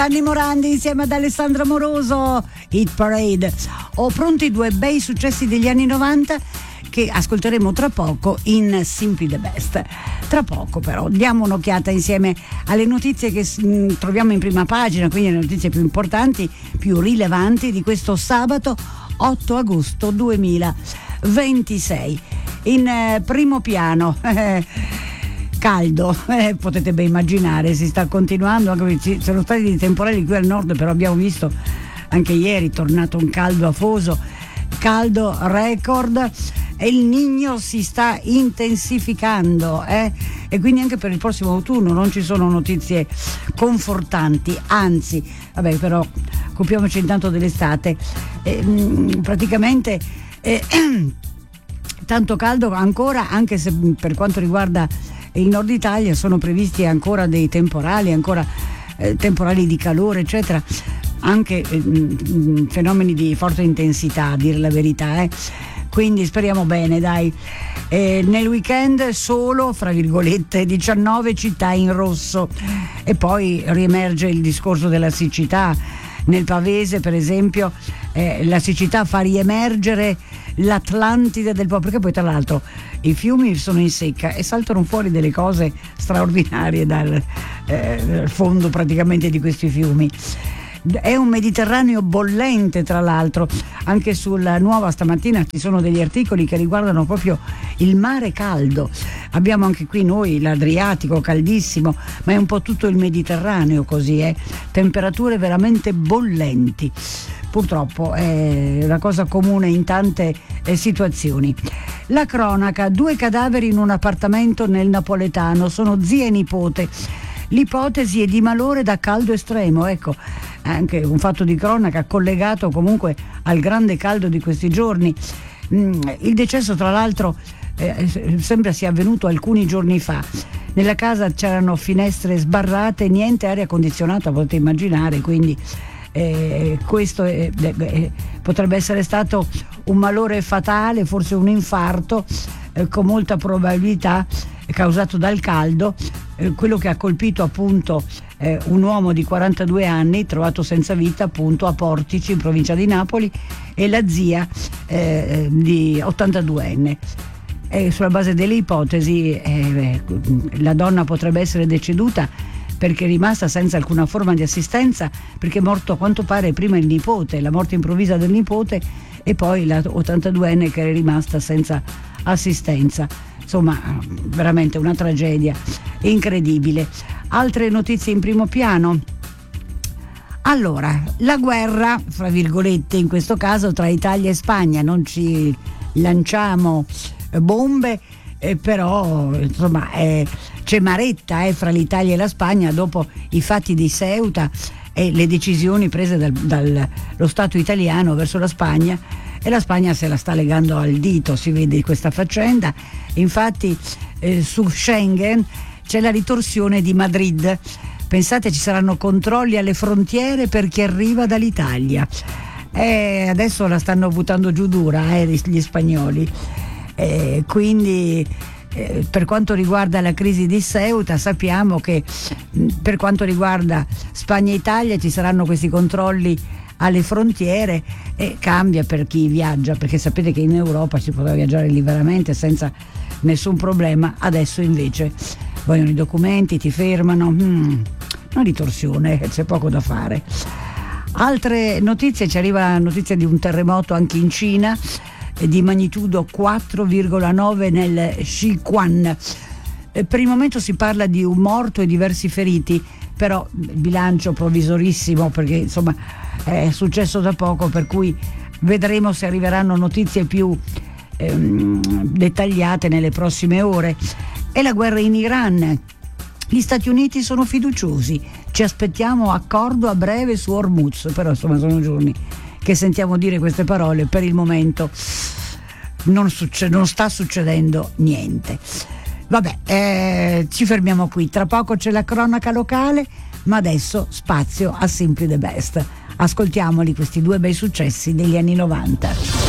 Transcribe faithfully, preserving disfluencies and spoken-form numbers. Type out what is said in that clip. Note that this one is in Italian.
Gianni Morandi insieme ad Alessandro Amoroso, Hit Parade. Ho pronti due bei successi degli anni novanta che ascolteremo tra poco in Simply the Best. Tra poco però diamo un'occhiata insieme alle notizie che mh, troviamo in prima pagina, quindi le notizie più importanti, più rilevanti di questo sabato otto agosto duemilaventisei. In eh, primo piano eh, caldo, eh, potete ben immaginare, si sta continuando, anche ci sono stati dei temporali qui al nord, però abbiamo visto anche ieri tornato un caldo afoso, caldo record, e il Niño si sta intensificando eh? e quindi anche per il prossimo autunno non ci sono notizie confortanti, anzi, vabbè, però occupiamoci intanto dell'estate. Eh, mh, praticamente eh, tanto caldo ancora, anche se per quanto riguarda il nord Italia sono previsti ancora dei temporali, ancora eh, temporali di calore, eccetera, anche eh, fenomeni di forte intensità, a dire la verità, eh. Quindi speriamo bene, dai. Eh, nel weekend solo, fra virgolette, diciannove città in rosso, e poi riemerge il discorso della siccità. Nel Pavese, per esempio, eh, la siccità fa riemergere l'Atlantide del Po, perché poi tra l'altro i fiumi sono in secca e saltano fuori delle cose straordinarie dal eh, fondo praticamente di questi fiumi. È un Mediterraneo bollente, tra l'altro. Anche sulla Nuova stamattina ci sono degli articoli che riguardano proprio il mare caldo. Abbiamo anche qui noi l'Adriatico caldissimo, ma è un po' tutto il Mediterraneo così, eh? Temperature veramente bollenti. Purtroppo è una cosa comune in tante eh, situazioni. La cronaca: due cadaveri in un appartamento nel napoletano, sono zia e nipote. L'ipotesi è di malore da caldo estremo, ecco, anche un fatto di cronaca collegato comunque al grande caldo di questi giorni. Il decesso, tra l'altro, eh, sembra sia avvenuto alcuni giorni fa. Nella casa c'erano finestre sbarrate, niente aria condizionata, potete immaginare, quindi eh, questo è, eh, potrebbe essere stato un malore fatale, forse un infarto, eh, con molta probabilità causato dal caldo, eh, quello che ha colpito appunto eh, un uomo di quarantadue anni trovato senza vita appunto a Portici in provincia di Napoli, e la zia eh, di ottantaduenne. E sulla base delle ipotesi eh, la donna potrebbe essere deceduta perché è rimasta senza alcuna forma di assistenza, perché è morto a quanto pare prima il nipote, la morte improvvisa del nipote, e poi la ottantaduenne che era rimasta senza assistenza. Insomma, veramente una tragedia incredibile. Altre notizie in primo piano. Allora, la guerra, fra virgolette, in questo caso tra Italia e Spagna, non ci lanciamo bombe, eh, però insomma eh, c'è maretta eh, fra l'Italia e la Spagna dopo i fatti di Ceuta e le decisioni prese dal, dallo Stato italiano verso la Spagna, e la Spagna se la sta legando al dito, si vede questa faccenda. Infatti eh, su Schengen c'è la ritorsione di Madrid. Pensate, ci saranno controlli alle frontiere per chi arriva dall'Italia. E adesso la stanno buttando giù dura eh, gli spagnoli. E quindi eh, per quanto riguarda la crisi di Ceuta, sappiamo che mh, per quanto riguarda Spagna e Italia ci saranno questi controlli alle frontiere, e cambia per chi viaggia, perché sapete che in Europa si poteva viaggiare liberamente senza nessun problema. Adesso invece vogliono i documenti, ti fermano, mm, una ritorsione, c'è poco da fare. Altre notizie: ci arriva la notizia di un terremoto anche in Cina di magnitudo quattro virgola nove nel Sichuan. Per il momento si parla di un morto e diversi feriti, però bilancio provvisorissimo, perché insomma è successo da poco, per cui vedremo se arriveranno notizie più ehm, dettagliate nelle prossime ore. E la guerra in Iran: gli Stati Uniti sono fiduciosi, ci aspettiamo accordo a breve su Hormuz, però insomma sono giorni che sentiamo dire queste parole. Per il momento non, succe- non sta succedendo niente. Vabbè, eh, ci fermiamo qui, tra poco c'è la cronaca locale, ma adesso spazio a Simply the Best. Ascoltiamoli questi due bei successi degli anni novanta.